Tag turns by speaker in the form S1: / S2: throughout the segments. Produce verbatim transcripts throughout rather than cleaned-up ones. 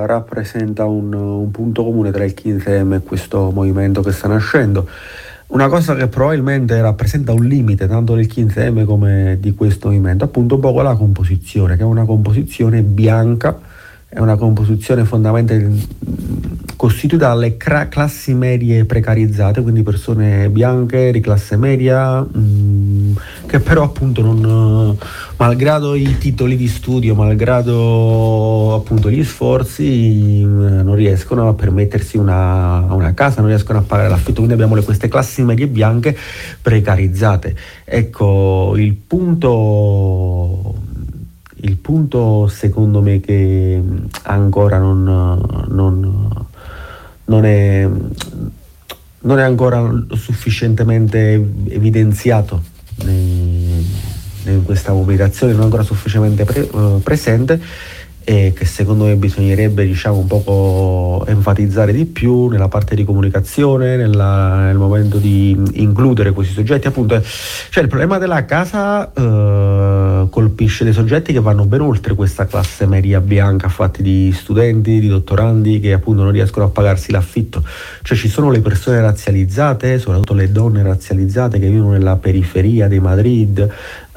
S1: rappresenta un, un punto comune tra il quindici emme e questo movimento che sta nascendo. Una cosa che probabilmente rappresenta un limite tanto del quindici emme come di questo movimento, appunto un poco la composizione, che è una composizione bianca, è una composizione fondamentalmente costituita dalle cra- classi medie precarizzate, quindi persone bianche di classe media, mh, che però appunto non, malgrado i titoli di studio, malgrado appunto gli sforzi, mh, non riescono a permettersi una, una casa, non riescono a pagare l'affitto, quindi abbiamo le, queste classi medie bianche precarizzate. Ecco, il punto... Il punto secondo me che ancora non, non, non, è, non è ancora sufficientemente evidenziato in, in questa mobilitazione, non è ancora sufficientemente pre, uh, presente, e che secondo me bisognerebbe, diciamo, un poco enfatizzare di più nella parte di comunicazione, nella, nel momento di includere questi soggetti. Appunto, cioè il problema della casa eh, colpisce dei soggetti che vanno ben oltre questa classe media bianca, fatti di studenti, di dottorandi che appunto non riescono a pagarsi l'affitto. Cioè ci sono le persone razzializzate, soprattutto le donne razzializzate che vivono nella periferia di Madrid,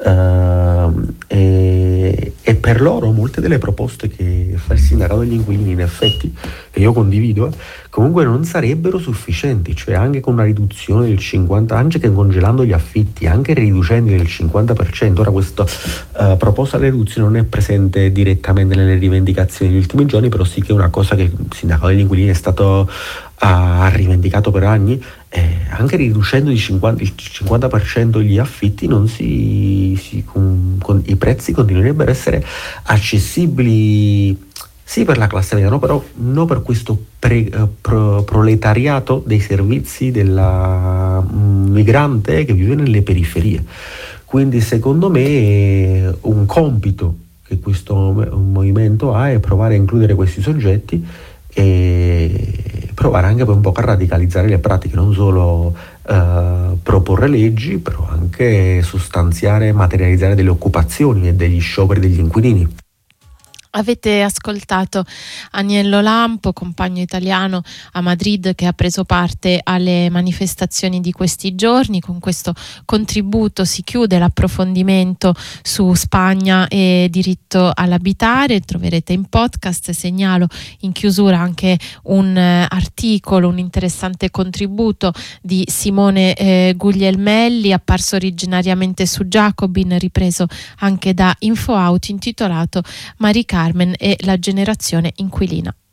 S1: Uh, e, e per loro molte delle proposte che fa il sindacato degli inquilini, in effetti, che io condivido, eh, comunque non sarebbero sufficienti, cioè anche con una riduzione del cinquanta, anche che congelando gli affitti, anche riducendoli del cinquanta per cento. Ora questa uh, proposta di riduzione non è presente direttamente nelle rivendicazioni degli ultimi giorni, però sì che è una cosa che il sindacato degli inquilini è stato ha rivendicato per anni. Eh, anche riducendo di cinquanta, il cinquanta per cento gli affitti, non si, si con, con, i prezzi continuerebbero a essere accessibili sì per la classe media, no, però non per questo pre, pro, proletariato dei servizi della um, migrante che vive nelle periferie. Quindi secondo me un compito che questo movimento ha è provare a includere questi soggetti e provare anche poi un po' a radicalizzare le pratiche, non solo eh, proporre leggi, però anche sostanziare, materializzare delle occupazioni e degli scioperi degli inquilini.
S2: Avete ascoltato Aniello Lampo, compagno italiano a Madrid che ha preso parte alle manifestazioni di questi giorni. Con questo contributo si chiude l'approfondimento su Spagna e diritto all'abitare. Troverete in podcast. Segnalo in chiusura anche un eh, articolo, un interessante contributo di Simone eh, Guglielmelli, apparso originariamente su Jacobin, ripreso anche da InfoAuto, intitolato Mari Carmen e la generazione inquilina.